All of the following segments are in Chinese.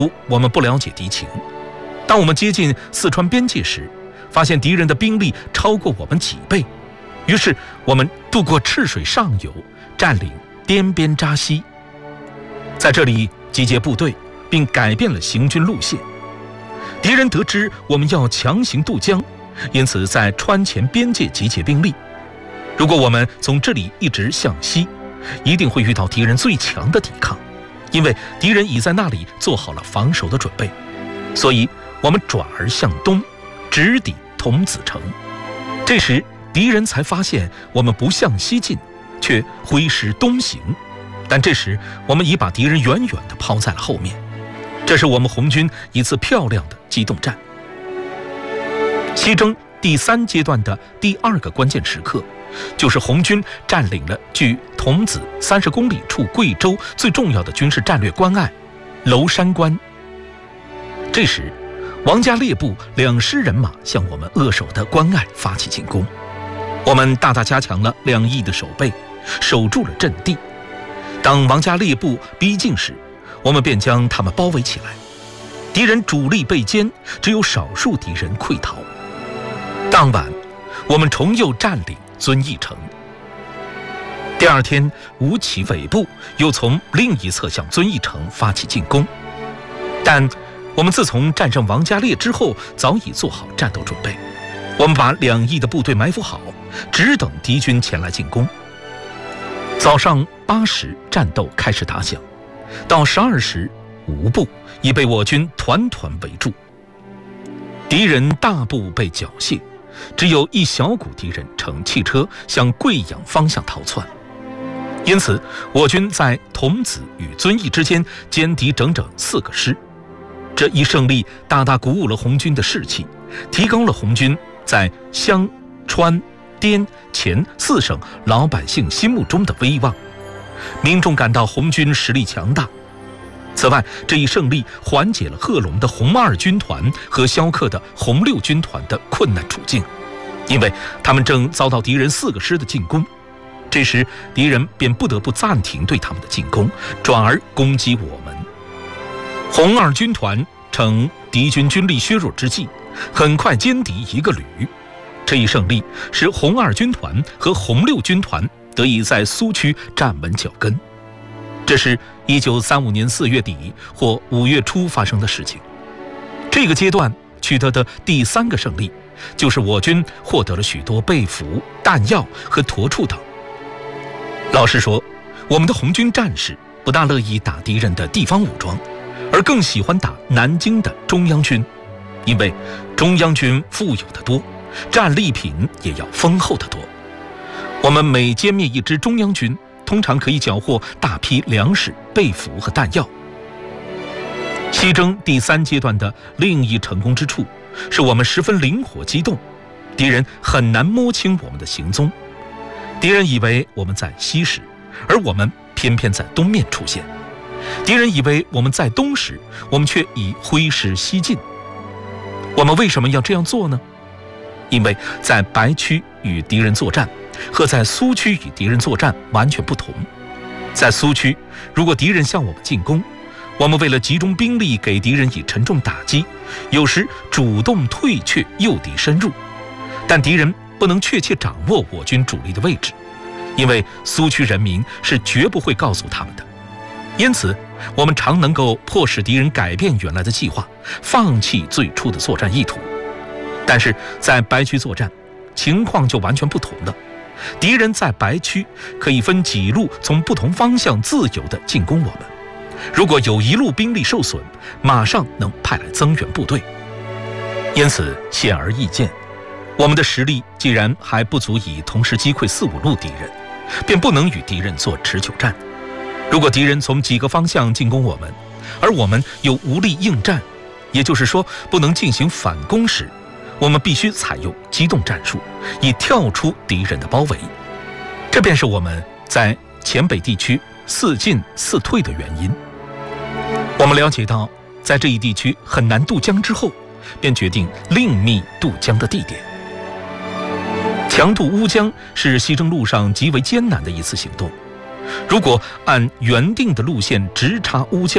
我们不了解敌情。当我们接近四川边界时，发现敌人的兵力超过我们几倍，于是我们渡过赤水上游，占领滇边扎西，在这里集结部队，并改变了行军路线。敌人得知我们要强行渡江，因此在川黔边界集结兵力。如果我们从这里一直向西，一定会遇到敌人最强的抵抗，因为敌人已在那里做好了防守的准备。所以我们转而向东，直抵桐梓城。这时敌人才发现我们不向西进，却挥师东行，但这时我们已把敌人远远地抛在了后面。这是我们红军一次漂亮的机动战。西征第3阶段的第2个关键时刻，就是红军占领了距桐梓30公里处贵州最重要的军事战略关隘娄山关。这时王家烈部2师人马向我们扼守的关隘发起进攻，我们大大加强了2翼的守备，守住了阵地。当王家烈部逼近时，我们便将他们包围起来，敌人主力被歼，只有少数敌人溃逃。当晚我们重又占领遵义城。第2天，吴起尾部又从另一侧向遵义城发起进攻，但我们自从战胜王家烈之后，早已做好战斗准备。我们把2翼的部队埋伏好，只等敌军前来进攻。早上8时，战斗开始打响，到12时，吴部已被我军团团围住，敌人大部被缴械，只有一小股敌人乘汽车向贵阳方向逃窜。因此我军在桐梓与遵义之间歼敌整整4个师。这一胜利大大鼓舞了红军的士气，提高了红军在湘、川、滇、黔4省老百姓心目中的威望，民众感到红军实力强大。此外，这一胜利缓解了贺龙的红2军团和萧克的红6军团的困难处境，因为他们正遭到敌人4个师的进攻。这时敌人便不得不暂停对他们的进攻，转而攻击我们。红2军团趁敌军军力削弱之际，很快歼敌1个旅。这一胜利使红2军团和红6军团得以在苏区站稳脚跟。这是1935年4月底或5月初发生的事情。这个阶段取得的第3个胜利，就是我军获得了许多被俘、弹药和橐柱等。老实说，我们的红军战士不大乐意打敌人的地方武装，而更喜欢打南京的中央军，因为中央军富有得多，战利品也要丰厚得多。我们每歼灭一支中央军，通常可以缴获大批粮食、被俘和弹药。西征第3阶段的另一成功之处，是我们十分灵活机动，敌人很难摸清我们的行踪。敌人以为我们在西时，而我们偏偏在东面出现；敌人以为我们在东时，我们却已挥师西进。我们为什么要这样做呢？因为在白区与敌人作战和在苏区与敌人作战完全不同。在苏区，如果敌人向我们进攻，我们为了集中兵力给敌人以沉重打击，有时主动退却，诱敌深入，但敌人不能确切掌握我军主力的位置，因为苏区人民是绝不会告诉他们的。因此我们常能够迫使敌人改变原来的计划，放弃最初的作战意图。但是在白区作战，情况就完全不同了。敌人在白区可以分几路从不同方向自由地进攻我们，如果有一路兵力受损，马上能派来增援部队。因此显而易见，我们的实力既然还不足以同时击溃4、5路敌人，便不能与敌人做持久战。如果敌人从几个方向进攻我们，而我们又无力应战，也就是说不能进行反攻时，我们必须采用机动战术，以跳出敌人的包围。这便是我们在黔北地区4进4退的原因。我们了解到，在这一地区很难渡江之后，便决定另觅渡江的地点。强渡乌江是西征路上极为艰难的一次行动。如果按原定的路线直插乌江，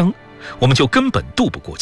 我们就根本渡不过